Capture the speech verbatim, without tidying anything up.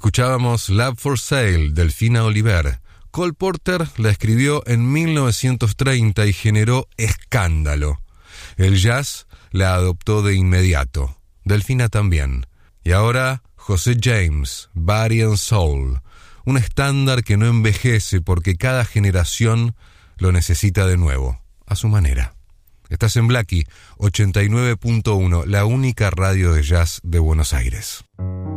Escuchábamos Love for Sale, Delfina Oliver. Cole Porter la escribió en mil novecientos treinta y generó escándalo. El jazz la adoptó de inmediato, Delfina también. Y ahora José James, Body and Soul, un estándar que no envejece porque cada generación lo necesita de nuevo, a su manera. Estás en Blackie ochenta y nueve punto uno, la única radio de jazz de Buenos Aires.